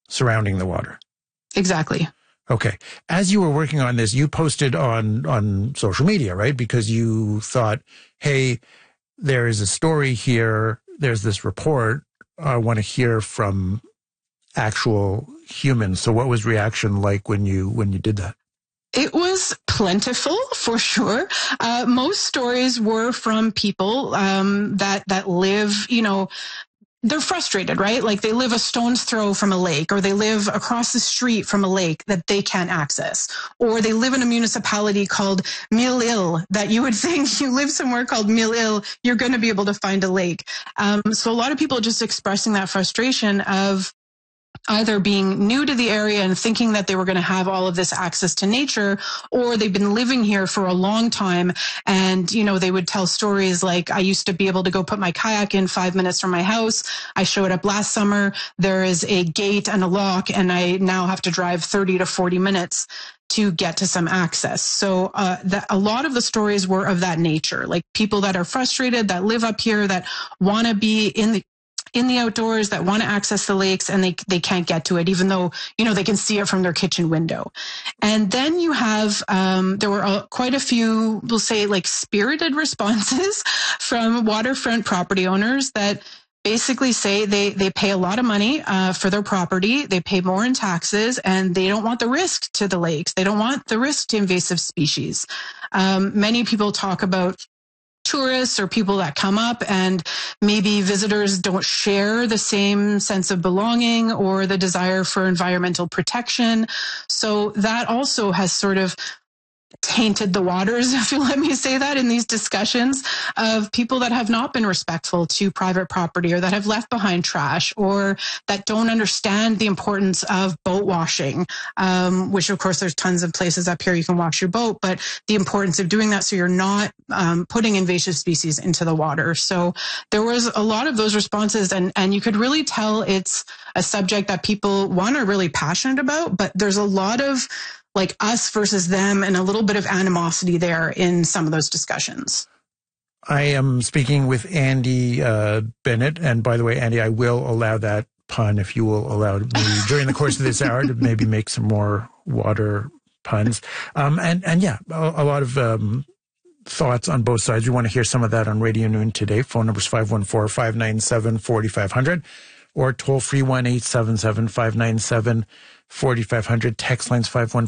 surrounding the water. Exactly. Okay. As you were working on this, you posted on social media, right? Because you thought, hey, there is a story here. There's this report. I want to hear from actual humans. So what was reaction like when you did that? It was plentiful, for sure. Most stories were from people that live, they're frustrated, right? Like they live a stone's throw from a lake, or they live across the street from a lake that they can't access, or they live in a municipality called Mille-Îles that you would think you live somewhere called Mille-Îles, you're going to be able to find a lake. So a lot of people just expressing that frustration of either being new to the area and thinking that they were going to have all of this access to nature, or they've been living here for a long time. And, they would tell stories like, I used to be able to go put my kayak in 5 minutes from my house. I showed up last summer. There is a gate and a lock, and I now have to drive 30 to 40 minutes to get to some access. So a lot of the stories were of that nature, like people that are frustrated, that live up here, that want to be in the outdoors, that want to access the lakes, and they can't get to it, even though, they can see it from their kitchen window. And then you have, there were quite a few, we'll say, like spirited responses from waterfront property owners that basically say they pay a lot of money for their property. They pay more in taxes, and they don't want the risk to the lakes. They don't want the risk to invasive species. Many people talk about tourists or people that come up, and maybe visitors don't share the same sense of belonging or the desire for environmental protection. So that also has sort of tainted the waters, if you let me say that, in these discussions of people that have not been respectful to private property, or that have left behind trash, or that don't understand the importance of boat washing, which of course there's tons of places up here you can wash your boat, but the importance of doing that so you're not putting invasive species into the water. So there was a lot of those responses, and you could really tell it's a subject that people, one, are really passionate about, but there's a lot of like us versus them and a little bit of animosity there in some of those discussions. I am speaking with Andy Bennett. And by the way, Andy, I will allow that pun if you will allow me during the course of this hour to maybe make some more water puns. And yeah, a lot of thoughts on both sides. We want to hear some of that on Radio Noon today. Phone number is 514-597-4500 or toll free 1-877-597-4500. Text lines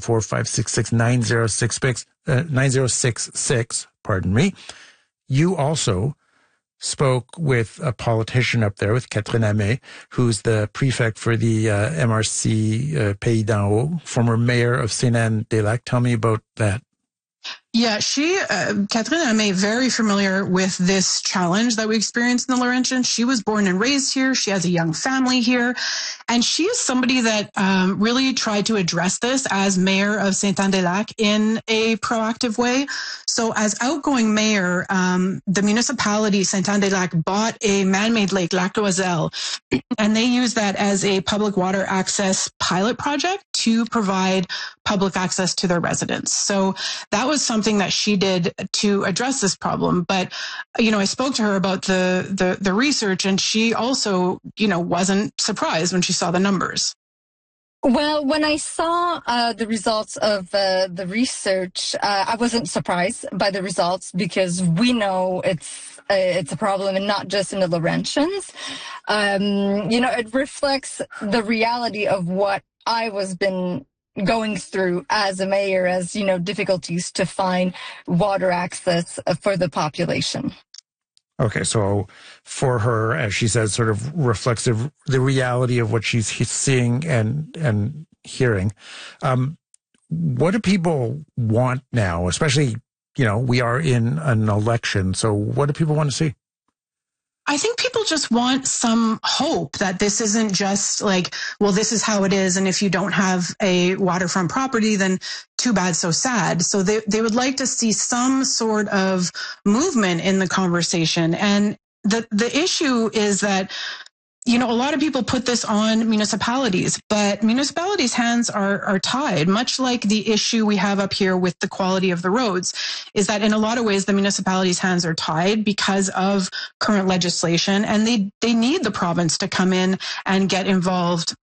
514-566-9066, pardon me. You also spoke with a politician up there, with Catherine Hamel, who's the prefect for the MRC Pays d'en Haut, former mayor of Sainte-Anne-des-Lacs. Tell me about that. Yeah, Catherine Hamel, very familiar with this challenge that we experienced in the Laurentians. She was born and raised here. She has a young family here. And she is somebody that really tried to address this as mayor of Sainte-Anne-des-Lacs in a proactive way. So as outgoing mayor, the municipality, Sainte-Anne-des-Lacs, bought a man-made lake, Lac d'Oiselle, and they used that as a public water access pilot project to provide public access to their residents. So that was something that she did to address this problem. But, I spoke to her about the research, and she also, wasn't surprised when she saw the numbers. Well, when I saw the results of the research, I wasn't surprised by the results, because we know it's a problem, and not just in the Laurentians. It reflects the reality of what I was going through as a mayor, as, difficulties to find water access for the population. Okay, so for her, as she says, sort of reflects the reality of what she's seeing and hearing. What do people want now? Especially, we are in an election. So what do people want to see? I think people just want some hope that this isn't just like, well, this is how it is, and if you don't have a waterfront property, then too bad, so sad. So they would like to see some sort of movement in the conversation. And the issue is that, a lot of people put this on municipalities, but municipalities' hands are tied, much like the issue we have up here with the quality of the roads, is that in a lot of ways, the municipalities' hands are tied because of current legislation, and they need the province to come in and get involved